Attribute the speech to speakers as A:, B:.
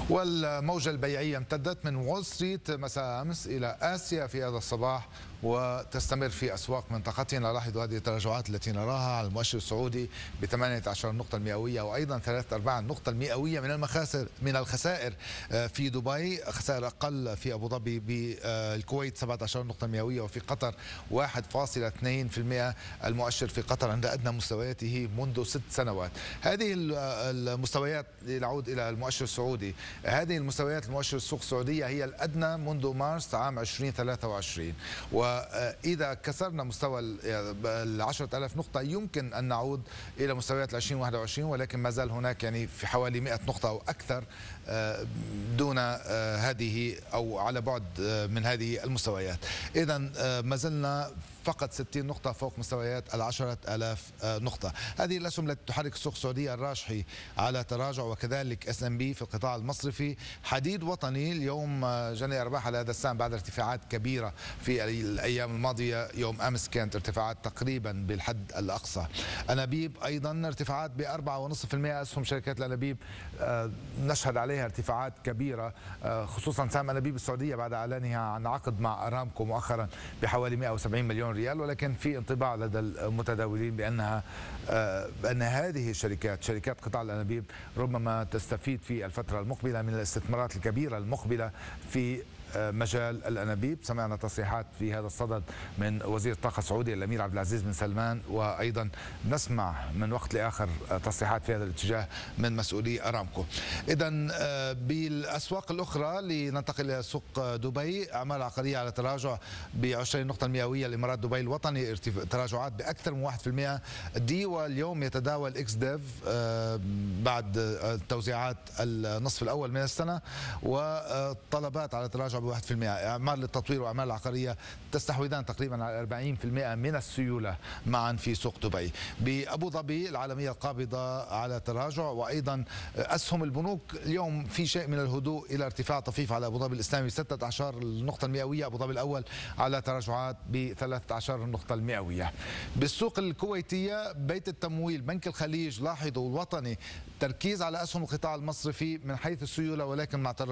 A: والموجة البيعية امتدت من وول ستريت مساء أمس إلى آسيا في هذا الصباح وتستمر في أسواق منطقتنا. لاحظوا هذه التراجعات التي نراها على المؤشر السعودي ب 18 نقطة المئوية، وأيضا 3/4 النقطة المئوية من الخسائر في دبي، خسائر أقل في أبو ظبي، بالكويت 17 نقطة مئوية، وفي قطر 1.2%. المؤشر في قطر عند أدنى مستوياته منذ 6 سنوات. هذه المستويات، نعود إلى المؤشر السعودي، هذه المستويات المؤشر السوق السعودية هي الأدنى منذ مارس عام 2023، وإذا كسرنا مستوى 10,000 نقطة يمكن أن نعود إلى مستويات 2021، ولكن ما زال هناك يعني في حوالي 100 نقطة أو أكثر دون هذه أو على بعد من هذه المستويات. إذا ما زلنا فقط 60 نقطة فوق مستويات 10,000 نقطة. هذه الأسهم التي تحرك السوق السعودية، الراجحي على تراجع، وكذلك S&P في القطاع المصرفي. حديد وطني اليوم جنى أرباح على هذا السهم بعد ارتفاعات كبيرة في الأيام الماضية. يوم أمس كانت ارتفاعات تقريبا بالحد الأقصى. أنابيب أيضا ارتفاعات ب 4.5%. أسهم شركات الأنابيب نشهد عليها ارتفاعات كبيرة، خصوصا سهم أنابيب السعودية بعد إعلانها عن عقد مع أرامكو مؤخرا بحوالي 170 مليون ريال، ولكن في انطباع لدى المتداولين بأن هذه الشركات، شركات قطاع الأنابيب، ربما تستفيد في الفترة المقبلة من الاستثمارات الكبيرة المقبلة في مجال الأنابيب. سمعنا تصريحات في هذا الصدد من وزير الطاقة السعودي الأمير عبد العزيز بن سلمان، وأيضا نسمع من وقت لآخر تصريحات في هذا الاتجاه من مسؤولي أرامكو. إذا بالأسواق الأخرى لننتقل إلى سوق دبي، أعمال عقارية على تراجع ب 20 نقطة المئوية. الإمارات دبي الوطني تراجعات بأكثر من 1%. دي واليوم يتداول إكس ديف بعد توزيعات النصف الأول من السنة، وطلبات على تراجع ب1%. أعمال للتطوير وأعمال العقارية تستحوذان تقريبا على 40% من السيولة معا في سوق دبي. بأبو ظبي العالمية القابضة على تراجع، وأيضا أسهم البنوك اليوم في شيء من الهدوء إلى ارتفاع طفيف. على أبو ظبي الإسلامي 16 النقطة المئوية، أبو ظبي الأول على تراجعات ب 13 النقطة المئوية. بالسوق الكويتية بيت التمويل بنك الخليج، لاحظوا الوطني، تركيز على أسهم القطاع المصرفي من حيث السيولة، ولكن مع